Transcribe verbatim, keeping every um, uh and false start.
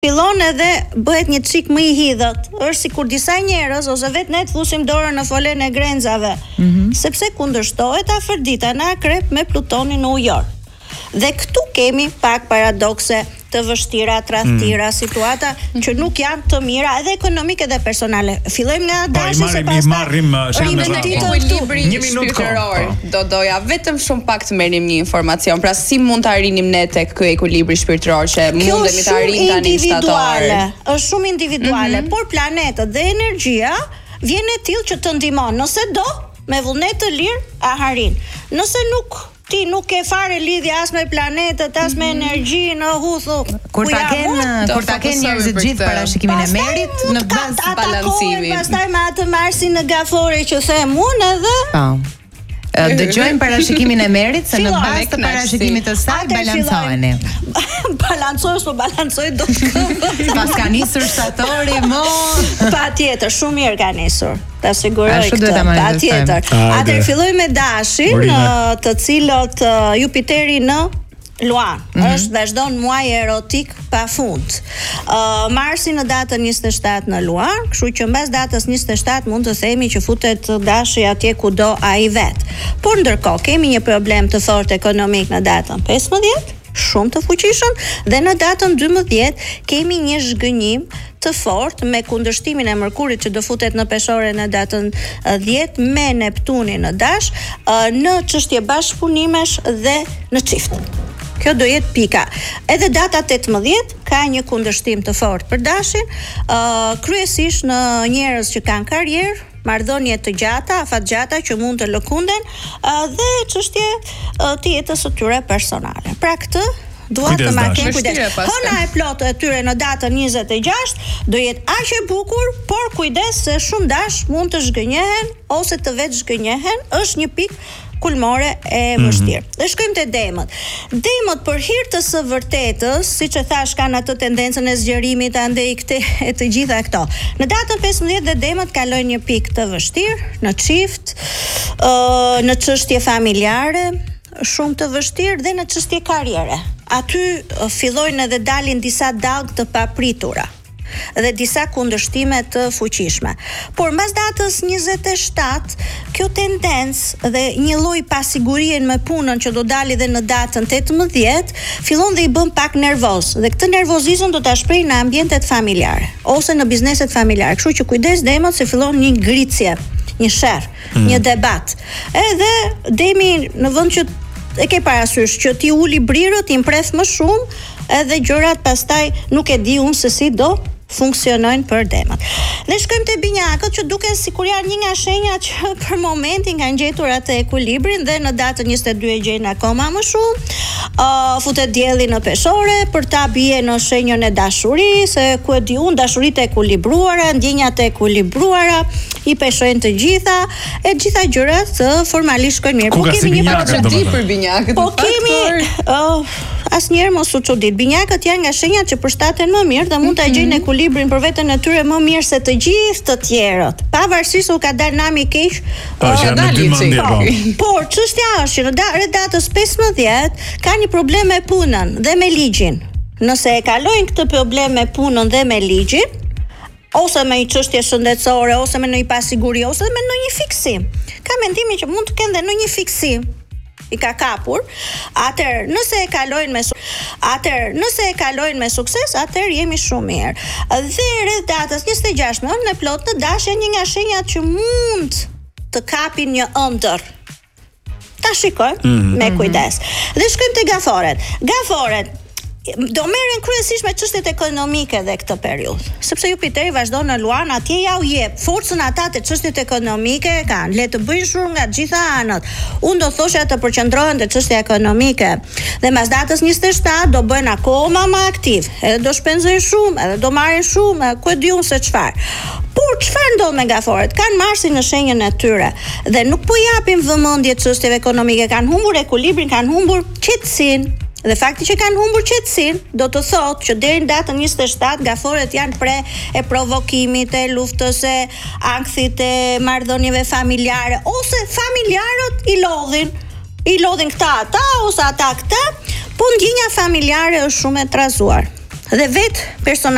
fillon edhe bëhet një çik më i hidhët. Është sikur disa njerëz ose vetë ne të fusim dorën në folën e grenzave, mm-hmm. sepse kundërshtohet Afrodita në Akrep me Plutonin në Ujor. Dhe këtu kemi pak paradokse të vështira, tradhtira, mm. situata që nuk janë të mira edhe ekonomike dhe personale. Fillojmë nga dashja se pastaj marrim ekuilibri shpirtëror. Do doja vetëm shumë pak të merrim një informacion. Pra si mund të arrinim ne tek ky ekuilibri shpirtëror që mundemi të arrijmë tani shtator. Është shumë individuale, mm-hmm. por planetët dhe energjia vjen e tillë që të ndihmon. Nëse do, me vullnet të lirë, a harin. Nëse nuk ti nuk ke fare lidhje as me planetët, as me energjinë, huthu. Kur ta kenë, kur ta kenë njerëzit gjithë parashikimin e merit në bazë balancimit. Pastaj me atë Marsin në Gafore që them unë edhe. Po. Dëgjojmë parashikimin e merit se në bazë të parashikimit të saj balancoheni. Balancohesh, po balancoj do të këmbë. Pas ka nisur shtatori, mo. Patjetër, shumë mirë ka nisur. Ta siguroj këtë. Patjetër. Atëherë filloj me dashin, të cilët Jupiteri në Luan, mm-hmm. është vazhdon muaj erotik pafund. Uh, Marsi në datën njëzet e shtatë në Luan, kështu që mbas datës njëzet e shtatë mund të themi që futet dashi atje kudo ai vet. Por ndërkohë kemi një problem të fortë ekonomik në datën pesëmbëdhjetë, shumë të fuqishëm, dhe në datën dymbëdhjetë kemi një zhgënjim të fortë me kundërshtimin e Mërkurit që do futet në peshore në datën dhjetë me Neptunin në dash, uh, në çështje bashkëpunimesh dhe në çift. Kjo do jetë pika. Edhe data tetëmbëdhjetë ka një kundërshtim të fortë për dashin, uh, kryesisht në njerëz që kanë karrierë, marrëdhënie të gjata, afatgjata që mund të lëkunden, uh, dhe çështje uh, të jetës së tyre personale. Pra këtë dua të ma kenë kujdes. Hëna e plotë e tyre në datën njëzet e gjashtë do jetë aq e bukur, por kujdes se shumë dash mund të zhgënjehen ose të vetë zhgënjehen, është një pikë kulmore e vështirë. Mm-hmm. Dhe shkojmë te demët. Demët për hir të së vërtetës, siç e thash, kanë atë tendencën e zgjerimit, andej këtë e të gjitha këto. Në datën pesëmbëdhjetë dhe demët kalojnë një pikë të vështirë në çift, uh, në çështje familjare, shumë të vështirë dhe në çështje karriere. Aty uh, fillojnë edhe dalin disa dallg të papritura dhe disa kundërshtime të fuqishme. Por mbas datës njëzet e shtatë, kjo tendencë dhe një lloj pasigurie me punën që do dali dhe në datën tetëmbëdhjetë, fillon dhe i bën pak nervoz. Dhe këtë nervozizëm do ta shpreh në ambientet familjare ose në bizneset familjare. Kështu që kujdes demët se fillon një ngritje, një sherr, mm. një debat. Edhe demi në vend që e ke parasysh që ti uli brirët, i mpref më shumë, edhe gjërat pastaj nuk e di unë se si do funksionojnë për demët. Dhe shkojmë te binjakët që duken sikur janë një nga shenjat që për momentin kanë gjetur atë ekuilibrin dhe në datën njëzet e dy e gjejnë akoma më shumë. Uh, futet dielli në peshore, për ta bie në shenjën e dashurisë, se ku e di unë, dashuritë e ekuilibruara, ndjenjat e ekuilibruara, i peshojnë të gjitha, e gjitha gjërat të formalisht shkojnë mirë. Po kemi një pak çudi për binjakët. Po kemi uh, asnjëherë mos u çudit. Binjakët janë nga shenjat që përshtaten më mirë dhe mund ta gjejnë ekuilibrin për veten e tyre më mirë se të gjithë të tjerët. Pavarësisht se u ka dalë nami i keq, po që janë dy mendje po. Por çështja është që në datës pesëmbëdhjetë ka një problem me punën dhe me ligjin. Nëse e kalojnë këtë problem me punën dhe me ligjin, ose me një çështje shëndetësore, ose me një pasiguri, ose me një fiksim, ka mendimin që mund të kenë dhe në një fiksim i ka kapur, atëherë nëse e kalojnë me atëherë nëse e kalojnë me sukses, atëherë jemi shumë mirë. Dhe rreth datës njëzet e gjashtë me ëndër plot në dashje një nga shenjat që mund të kapin një ëndër. Ta shikojmë mm-hmm. me kujdes. Dhe shkojmë te gaforet. Gaforet do merren kryesisht me çështjet ekonomike dhe këtë periudhë, sepse Jupiteri vazhdon në Luan, atje ja u jep forcën ata të çështjet ekonomike kanë, le të bëjnë shumë nga të gjitha anët. Unë do thosha të përqendrohen te çështja ekonomike dhe mbas datës njëzet e shtatë do bëhen akoma më aktiv, edhe do shpenzojnë shumë, edhe do marrin shumë, ku e di unë se çfarë. Por çfarë ndodh me gaforet? Kanë Marsin në shenjën e tyre dhe nuk po japin vëmendje çështjeve ekonomike, kanë humbur ekuilibrin, kanë humbur qetësinë. Dhe fakti që kanë humbur qetësinë do të thotë që deri në datën njëzet e shtatë gaforet janë pre e provokimit, e luftës, e ankthit, e marrëdhënieve familjare, ose familjarët i lodhin, i lodhin këta ata ose ata këta, po ndjenja familjare është shumë e trazuar. Dhe vetë person